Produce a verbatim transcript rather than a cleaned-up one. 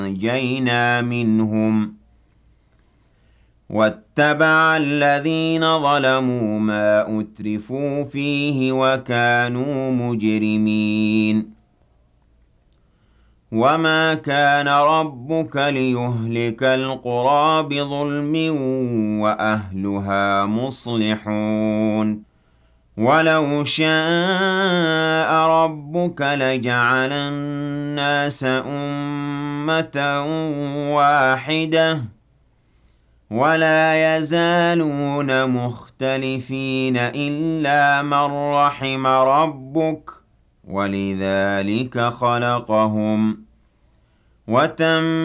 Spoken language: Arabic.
فَأَنجَيْنَا مِنْهُمْ وَاتَّبَعَ الَّذِينَ ظَلَمُوا مَا أُتْرِفُوا فِيهِ وَكَانُوا مُجْرِمِينَ وَمَا كَانَ رَبُّكَ لِيُهْلِكَ الْقُرَىٰ بِظُلْمٍ وَأَهْلُهَا مُصْلِحُونَ وَلَوْ شَاءَ رَبُّكَ لَجَعَلَ النَّاسَ أُمَّةً وَاحِدَةً وَلَا يَزَالُونَ مُخْتَلِفِينَ إِلَّا مَن رَّحِمَ رَبُّكَ وَلِذَٰلِكَ خَلَقَهُمْ وَتَمَّتْ